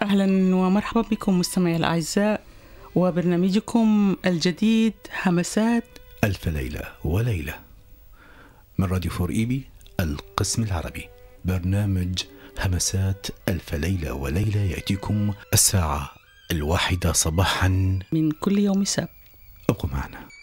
أهلا ومرحبا بكم مستمعي الأعزاء وبرنامجكم الجديد همسات ألف ليلة وليلة من راديو فور إيبي القسم العربي. برنامج همسات ألف ليلة وليلة يأتيكم الساعة 1 صباحا من كل يوم سبت. ابقوا معنا.